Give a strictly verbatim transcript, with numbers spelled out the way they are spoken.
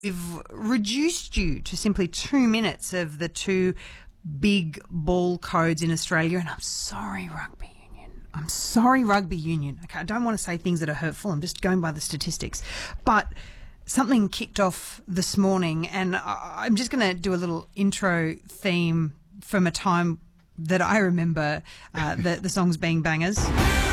We've reduced you to simply two minutes of the two big ball codes in Australia, and I'm sorry, Rugby Union. I'm sorry, Rugby Union. Okay, I don't want to say things that are hurtful. I'm just going by the statistics. But something kicked off this morning, and I- I'm just going to do a little intro theme from a time that I remember uh, the, the songs being bangers.